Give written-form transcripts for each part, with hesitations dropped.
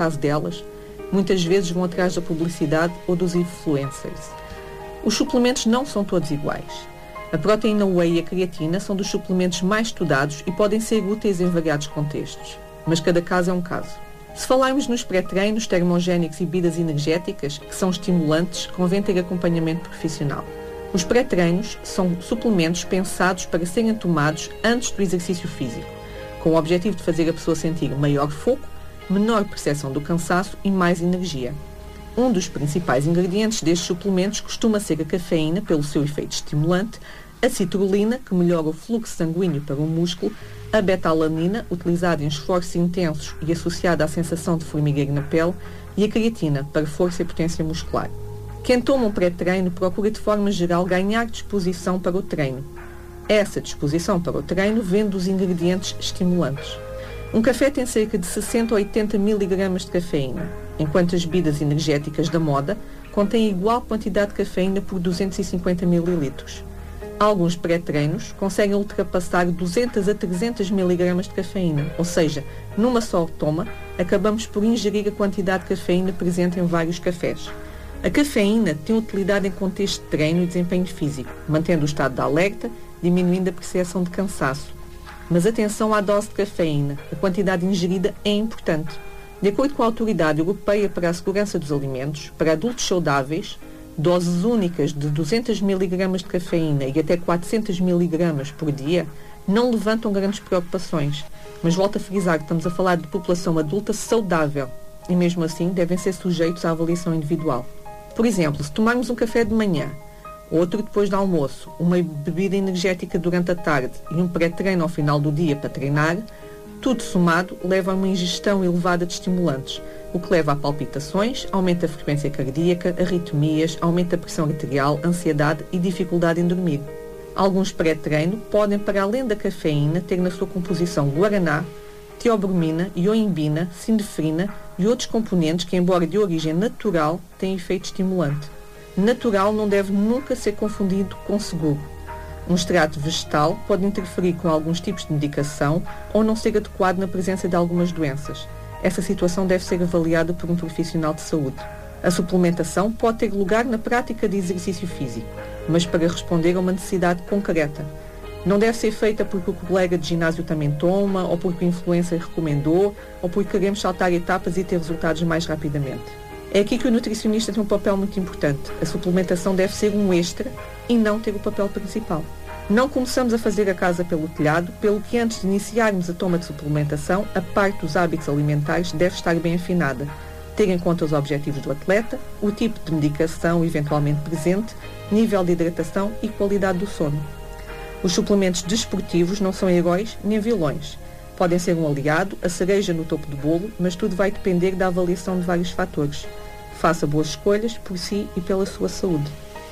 caso delas, muitas vezes vão atrás da publicidade ou dos influencers. Os suplementos não são todos iguais. A proteína whey e a creatina são dos suplementos mais estudados e podem ser úteis em variados contextos, mas cada caso é um caso. Se falarmos nos pré-treinos, termogénicos e bebidas energéticas, que são estimulantes, convém ter acompanhamento profissional. Os pré-treinos são suplementos pensados para serem tomados antes do exercício físico, com o objetivo de fazer a pessoa sentir maior foco, menor percepção do cansaço e mais energia. Um dos principais ingredientes destes suplementos costuma ser a cafeína, pelo seu efeito estimulante, a citrulina, que melhora o fluxo sanguíneo para o músculo, a beta-alanina, utilizada em esforços intensos e associada à sensação de formigueiro na pele, e a creatina, para força e potência muscular. Quem toma um pré-treino procura de forma geral ganhar disposição para o treino. Essa disposição para o treino vem dos ingredientes estimulantes. Um café tem cerca de 60 a 80 mg de cafeína, enquanto as bebidas energéticas da moda contêm igual quantidade de cafeína por 250 ml. Alguns pré-treinos conseguem ultrapassar 200 a 300 mg de cafeína, ou seja, numa só toma, acabamos por ingerir a quantidade de cafeína presente em vários cafés. A cafeína tem utilidade em contexto de treino e desempenho físico, mantendo o estado de alerta, diminuindo a percepção de cansaço. Mas atenção à dose de cafeína, a quantidade ingerida é importante. De acordo com a Autoridade Europeia para a Segurança dos Alimentos, para adultos saudáveis, doses únicas de 200 mg de cafeína e até 400 mg por dia não levantam grandes preocupações, mas volto a frisar que estamos a falar de população adulta saudável e mesmo assim devem ser sujeitos à avaliação individual. Por exemplo, se tomarmos um café de manhã, outro depois do almoço, uma bebida energética durante a tarde e um pré-treino ao final do dia para treinar, tudo somado leva a uma ingestão elevada de estimulantes, o que leva a palpitações, aumenta a frequência cardíaca, arritmias, aumenta a pressão arterial, ansiedade e dificuldade em dormir. Alguns pré-treino podem, para além da cafeína, ter na sua composição guaraná, teobromina, ioimbina, sinefrina e outros componentes que, embora de origem natural, têm efeito estimulante. Natural não deve nunca ser confundido com seguro. Um extrato vegetal pode interferir com alguns tipos de medicação ou não ser adequado na presença de algumas doenças. Essa situação deve ser avaliada por um profissional de saúde. A suplementação pode ter lugar na prática de exercício físico, mas para responder a uma necessidade concreta. Não deve ser feita porque o colega de ginásio também toma, ou porque o influencer recomendou, ou porque queremos saltar etapas e ter resultados mais rapidamente. É aqui que o nutricionista tem um papel muito importante. A suplementação deve ser um extra e não ter o papel principal. Não começamos a fazer a casa pelo telhado, pelo que antes de iniciarmos a toma de suplementação, a parte dos hábitos alimentares deve estar bem afinada. Ter em conta os objetivos do atleta, o tipo de medicação eventualmente presente, nível de hidratação e qualidade do sono. Os suplementos desportivos não são heróis nem vilões. Podem ser um aliado, a cereja no topo do bolo, mas tudo vai depender da avaliação de vários fatores. Faça boas escolhas por si e pela sua saúde.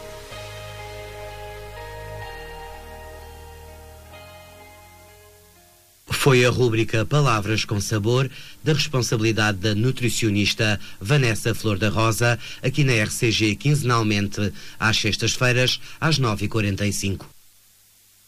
Foi a rúbrica Palavras com Sabor, da responsabilidade da nutricionista Vanessa Flor da Rosa, aqui na RCG, quinzenalmente, às sextas-feiras, às 9h45.